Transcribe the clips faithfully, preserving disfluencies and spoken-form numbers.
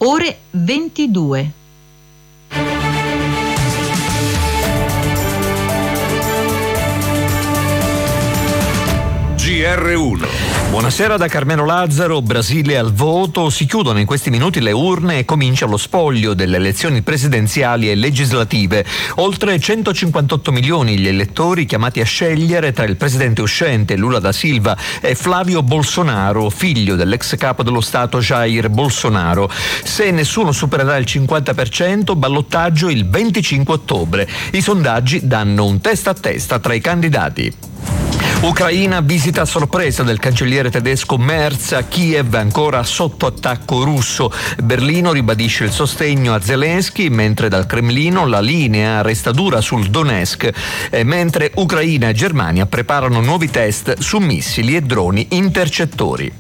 ore ventidue. G R uno. Buonasera da Carmelo Lazzaro. Brasile al voto. Si chiudono in questi minuti le urne e comincia lo spoglio delle elezioni presidenziali e legislative. Oltre centocinquantotto milioni gli elettori chiamati a scegliere tra il presidente uscente Lula da Silva e Flavio Bolsonaro, figlio dell'ex capo dello Stato Jair Bolsonaro. Se nessuno supererà il cinquanta per cento, ballottaggio il venticinque ottobre. I sondaggi danno un testa a testa tra i candidati. Ucraina, visita a sorpresa del cancelliere tedesco Merz a Kiev, ancora sotto attacco russo. Berlino ribadisce il sostegno a Zelensky, mentre dal Cremlino la linea resta dura sul Donetsk, eh, mentre Ucraina e Germania preparano nuovi test su missili e droni intercettori.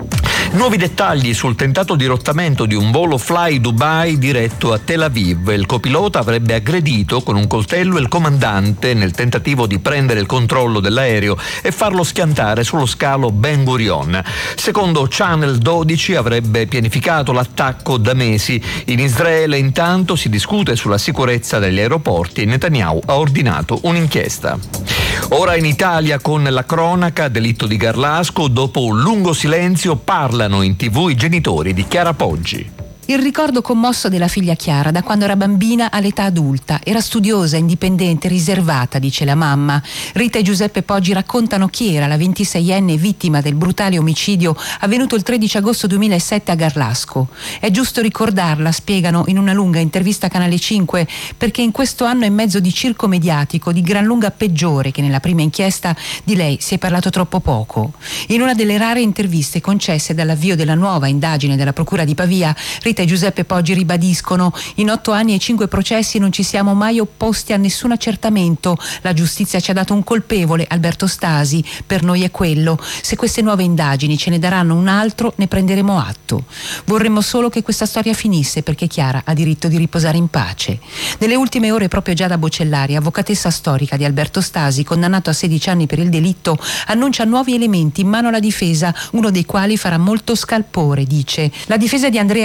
Nuovi dettagli sul tentato dirottamento di un volo Fly Dubai diretto a Tel Aviv. Il copilota avrebbe aggredito con un coltello il comandante nel tentativo di prendere il controllo dell'aereo e farlo schiantare sullo scalo Ben Gurion. Secondo Channel dodici avrebbe pianificato l'attacco da mesi. In Israele intanto si discute sulla sicurezza degli aeroporti e Netanyahu ha ordinato un'inchiesta. Ora in Italia con la cronaca, delitto di Garlasco, dopo un lungo silenzio parlano in tv i genitori di Chiara Poggi. Il ricordo commosso della figlia Chiara da quando era bambina all'età adulta. Era studiosa, indipendente, riservata, dice la mamma. Rita e Giuseppe Poggi raccontano chi era la ventiseienne vittima del brutale omicidio avvenuto il tredici agosto duemilasette a Garlasco. È giusto ricordarla, spiegano in una lunga intervista a Canale cinque, perché in questo anno e mezzo di circo mediatico di gran lunga peggiore che nella prima inchiesta, di lei si è parlato troppo poco. In una delle rare interviste concesse dall'avvio della nuova indagine della Procura di Pavia, Rita e Giuseppe Poggi ribadiscono: in otto anni e cinque processi non ci siamo mai opposti a nessun accertamento. La giustizia ci ha dato un colpevole, Alberto Stasi, per noi è quello. Se queste nuove indagini ce ne daranno un altro, ne prenderemo atto. Vorremmo solo che questa storia finisse, perché Chiara ha diritto di riposare in pace. Nelle ultime ore proprio Giada Bocellari, avvocatessa storica di Alberto Stasi, condannato a sedici anni per il delitto, annuncia nuovi elementi in mano alla difesa, uno dei quali farà molto scalpore, dice. La difesa di Andrea